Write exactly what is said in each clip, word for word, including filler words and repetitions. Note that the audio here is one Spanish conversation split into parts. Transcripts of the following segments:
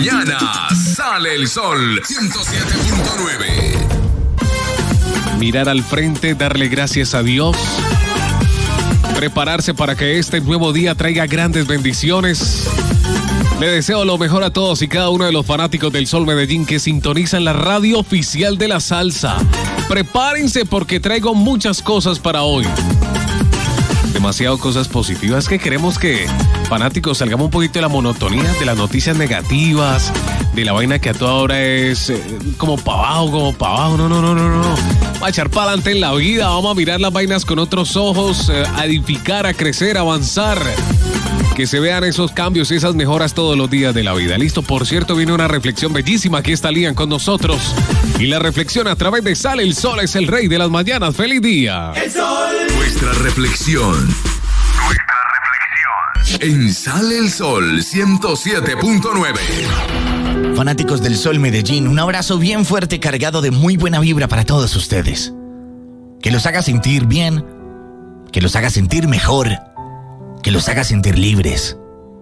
Mañana sale el sol ciento siete punto nueve. Mirar al frente, darle gracias a Dios, prepararse para que este nuevo día traiga grandes bendiciones. Le deseo lo mejor a todos y cada uno de los fanáticos del Sol Medellín que sintonizan la radio oficial de la salsa. Prepárense porque traigo muchas cosas para hoy. Demasiado cosas positivas que queremos que fanáticos salgamos un poquito de la monotonía, de las noticias negativas, de la vaina que a toda hora es eh, como para abajo, como para abajo. No, no, no, no, no. Vamos a echar para adelante en la vida, vamos a mirar las vainas con otros ojos, eh, a edificar, a crecer, a avanzar. Que se vean esos cambios y esas mejoras todos los días de la vida. Listo, por cierto, viene una reflexión bellísima. Aquí está Lian con nosotros. Y la reflexión a través de Sale el Sol es el rey de las mañanas. ¡Feliz día! El sol. Nuestra reflexión. Nuestra reflexión. En Sale el Sol ciento siete punto nueve. Fanáticos del Sol Medellín, un abrazo bien fuerte cargado de muy buena vibra para todos ustedes. Que los haga sentir bien, que los haga sentir mejor, que los haga sentir libres.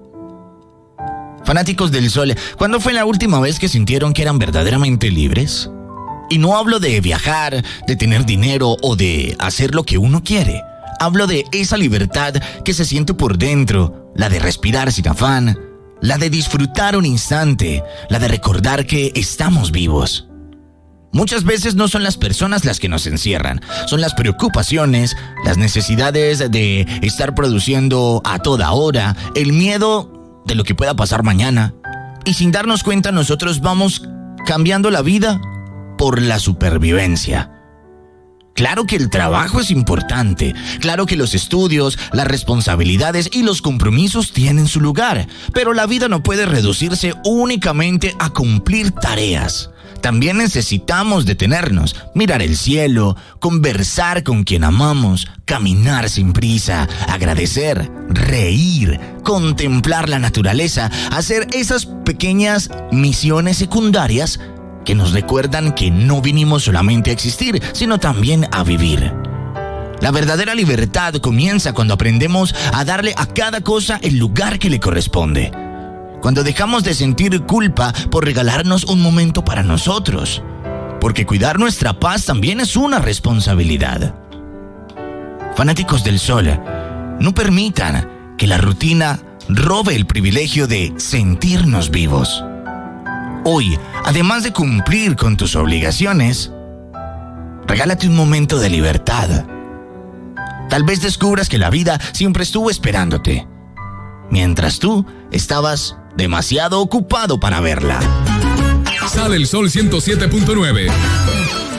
Fanáticos del Sol, ¿cuándo fue la última vez que sintieron que eran verdaderamente libres? Y no hablo de viajar, de tener dinero o de hacer lo que uno quiere. Hablo de esa libertad que se siente por dentro, la de respirar sin afán, la de disfrutar un instante, la de recordar que estamos vivos. Muchas veces no son las personas las que nos encierran, son las preocupaciones, las necesidades de estar produciendo a toda hora, el miedo de lo que pueda pasar mañana. Y sin darnos cuenta nosotros vamos cambiando la vida por la supervivencia. Claro que el trabajo es importante, claro que los estudios, las responsabilidades y los compromisos tienen su lugar, pero la vida no puede reducirse únicamente a cumplir tareas. También necesitamos detenernos, mirar el cielo, conversar con quien amamos, caminar sin prisa, agradecer, reír, contemplar la naturaleza, hacer esas pequeñas misiones secundarias que nos recuerdan que no vinimos solamente a existir, sino también a vivir. La verdadera libertad comienza cuando aprendemos a darle a cada cosa el lugar que le corresponde. Cuando dejamos de sentir culpa por regalarnos un momento para nosotros, porque cuidar nuestra paz también es una responsabilidad. Fanáticos del Sol, no permitan que la rutina robe el privilegio de sentirnos vivos. Hoy, además de cumplir con tus obligaciones, regálate un momento de libertad. Tal vez descubras que la vida siempre estuvo esperándote, mientras tú estabas demasiado ocupado para verla. Sale el Sol ciento siete punto nueve.